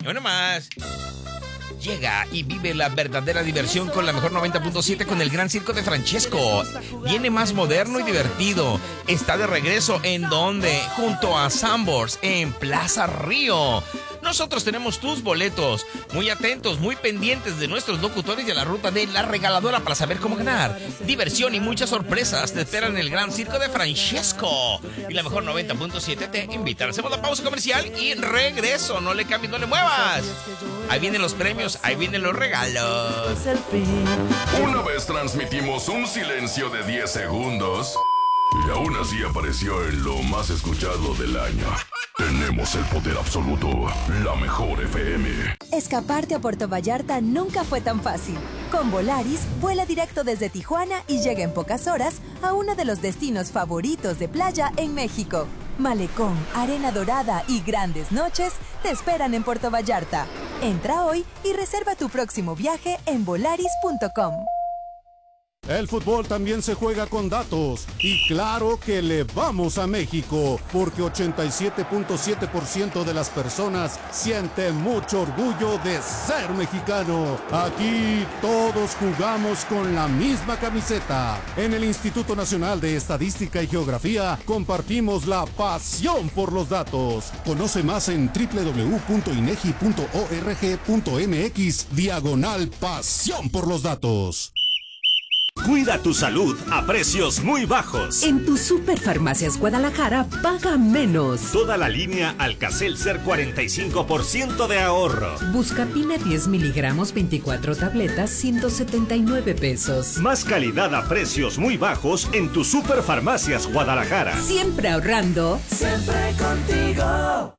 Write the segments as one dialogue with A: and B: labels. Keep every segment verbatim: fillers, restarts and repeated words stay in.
A: Bueno más. Llega y vive la verdadera diversión con la mejor noventa punto siete con el Gran Circo de Francesco. Viene más moderno y divertido. Está de regreso en donde, junto a Sambors en Plaza Río. Nosotros tenemos tus boletos. Muy atentos, muy pendientes de nuestros locutores y a la ruta de la regaladora para saber cómo ganar. Diversión y muchas sorpresas te esperan en el Gran Circo de Francesco. Y la mejor noventa punto siete te invita. Hacemos la pausa comercial y regreso. No le cambies, no le muevas. Ahí vienen los premios, ahí vienen los regalos.
B: Una vez transmitimos un silencio de diez segundos y aún así apareció en lo más escuchado del año. Tenemos el poder absoluto, la mejor F M.
C: Escaparte a Puerto Vallarta nunca fue tan fácil. Con Volaris, vuela directo desde Tijuana y llega en pocas horas a uno de los destinos favoritos de playa en México. Malecón, arena dorada y grandes noches te esperan en Puerto Vallarta. Entra hoy y reserva tu próximo viaje en volaris punto com.
D: El fútbol también se juega con datos y claro que le vamos a México porque ochenta y siete punto siete por ciento de las personas sienten mucho orgullo de ser mexicano. Aquí todos jugamos con la misma camiseta. En el Instituto Nacional de Estadística y Geografía compartimos la pasión por los datos. Conoce más en doble u doble u doble u punto inegi punto org punto mx diagonal pasión por los datos.
E: Cuida tu salud a precios muy bajos.
F: En tu Superfarmacias Guadalajara paga menos.
E: Toda la línea Alka-Seltzer cuarenta y cinco por ciento de ahorro.
F: Buscapina diez miligramos, veinticuatro tabletas, ciento setenta y nueve pesos.
E: Más calidad a precios muy bajos en tu Superfarmacias Guadalajara.
F: Siempre ahorrando.
G: Siempre contigo.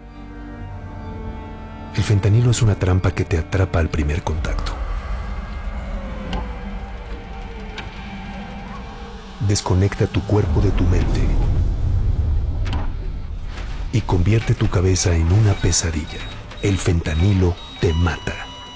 H: El fentanilo es una trampa que te atrapa al primer contacto. Desconecta tu cuerpo de tu mente y convierte tu cabeza en una pesadilla. El fentanilo te mata.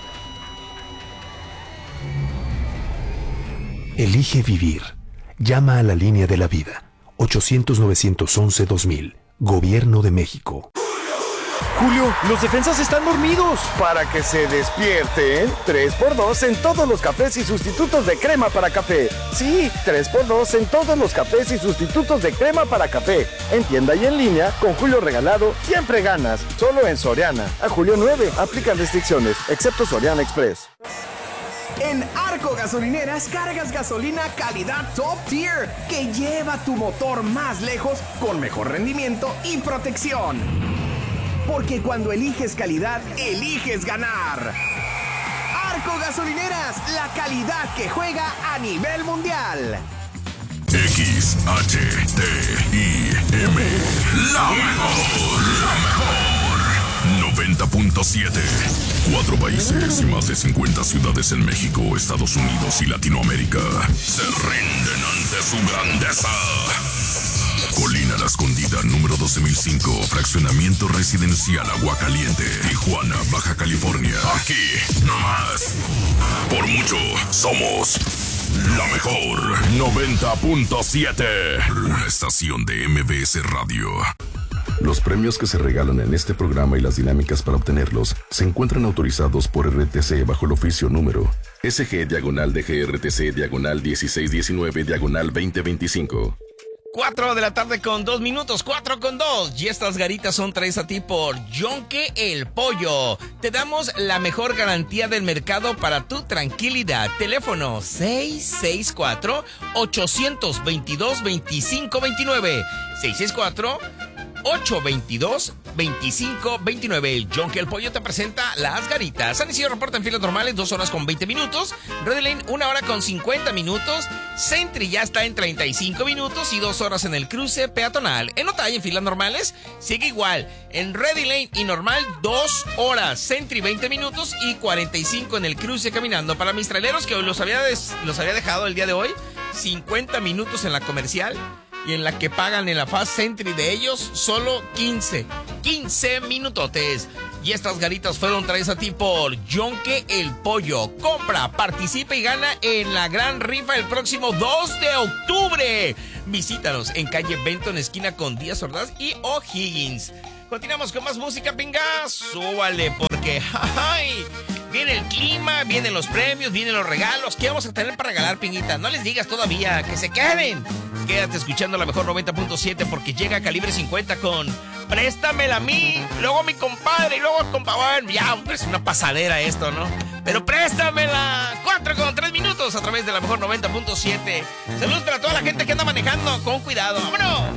H: Elige vivir. Llama a la línea de la vida. ochocientos, novecientos once, dos mil. Gobierno de México.
I: Julio, los defensas están dormidos. Para que se despierten, tres por dos en todos los cafés y sustitutos de crema para café. Sí, tres por dos en todos los cafés y sustitutos de crema para café. En tienda y en línea, con Julio regalado, siempre ganas. Solo en Soriana. A julio nueve, aplican restricciones, excepto Soriana Express.
J: En Arco Gasolineras cargas gasolina calidad top tier que lleva tu motor más lejos con mejor rendimiento y protección. Porque cuando eliges calidad, eliges ganar. Arco Gasolineras, la calidad que juega a nivel mundial.
B: X H T I M, la mejor, la mejor. noventa punto siete. Cuatro países y más de cincuenta ciudades en México, Estados Unidos y Latinoamérica se rinden ante su grandeza. Colina La Escondida, número doce mil cinco, fraccionamiento residencial Aguacaliente, Tijuana, Baja California. Aquí, nomás. Por mucho, somos la mejor. noventa punto siete. Una estación de M B S Radio. Los premios que se regalan en este programa y las dinámicas para obtenerlos se encuentran autorizados por R T C bajo el oficio número S G diagonal D G R T C diagonal dieciséis diecinueve diagonal veinte veinticinco.
A: Cuatro de la tarde con dos minutos, cuatro con dos. Y estas garitas son traídas a ti por Yonke el Pollo. Te damos la mejor garantía del mercado para tu tranquilidad. Teléfono seis seis cuatro, ocho dos dos, dos cinco dos nueve. seis seis cuatro, ocho dos dos, dos cinco dos nueve. Yonke el Pollo te presenta las garitas. San Isidro reporta en filas normales dos horas con veinte minutos. Red Lane una hora con cincuenta minutos. Sentry ya está en treinta y cinco minutos y dos horas en el cruce peatonal. En Otay en filas normales sigue igual. En Ready Lane y normal dos horas. Sentry veinte minutos y cuarenta y cinco en el cruce caminando. Para mis traileros que los había, des- los había dejado el día de hoy, cincuenta minutos en la comercial. Y en la que pagan en la Fast Sentry de ellos, solo quince. quince minutotes. Y estas garitas fueron traídas a ti por Yonke el Pollo. Compra, participa y gana en la gran rifa el próximo dos de octubre. Visítanos en calle Benton, esquina con Díaz Ordaz y O'Higgins. Continuamos con más música, pinga. Súbale, porque porque ¡ay! Viene el clima, vienen los premios, vienen los regalos. ¿Qué vamos a tener para regalar, Pinguita? No les digas todavía, que se queden. Quédate escuchando la mejor noventa punto siete porque llega Calibre cincuenta con préstamela a mí, luego a mi compadre y luego al compadre. Ya, es una pasadera esto, ¿no? Pero préstamela. Cuatro con tres minutos a través de la mejor noventa punto siete. Saludos para toda la gente que anda manejando. Con cuidado. ¡Vámonos!